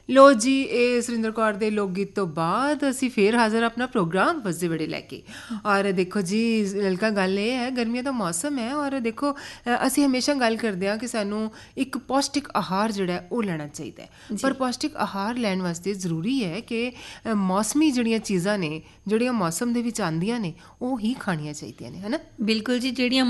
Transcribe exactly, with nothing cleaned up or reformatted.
ਲੋ ਜੀ, ਇਹ ਸੁਰਿੰਦਰ ਕੌਰ ਦੇ ਲੋਕ ਗੀਤ ਤੋਂ ਬਾਅਦ ਅਸੀਂ ਫੇਰ ਹਾਜ਼ਰ ਆਪਣਾ ਪ੍ਰੋਗਰਾਮ ਵਸਦੇ ਬੜੇ ਲੈ ਕੇ। ਔਰ ਦੇਖੋ ਜੀ ਲਲਕਾ ਗੱਲ ਇਹ ਹੈ, ਗਰਮੀਆਂ ਦਾ ਮੌਸਮ ਹੈ ਔਰ ਦੇਖੋ ਅਸੀਂ ਹਮੇਸ਼ਾ ਗੱਲ ਕਰਦੇ ਹਾਂ ਕਿ ਸਾਨੂੰ ਇੱਕ ਪੌਸ਼ਟਿਕ ਆਹਾਰ ਜਿਹੜਾ ਉਹ ਲੈਣਾ ਚਾਹੀਦਾ ਹੈ, ਪਰ ਪੌਸ਼ਟਿਕ ਆਹਾਰ ਲੈਣ ਵਾਸਤੇ ਜ਼ਰੂਰੀ ਹੈ ਕਿ ਮੌਸਮੀ ਜਿਹੜੀਆਂ ਚੀਜ਼ਾਂ ਨੇ, ਜਿਹੜੀਆਂ ਮੌਸਮ ਦੇ ਵਿੱਚ ਆਉਂਦੀਆਂ ਨੇ, ਉਹ ਹੀ ਖਾਣੀਆਂ ਚਾਹੀਦੀਆਂ ਨੇ, ਹੈ ਨਾ। ਬਿਲਕੁਲ ਜੀ, ਜਿਹੜੀਆਂ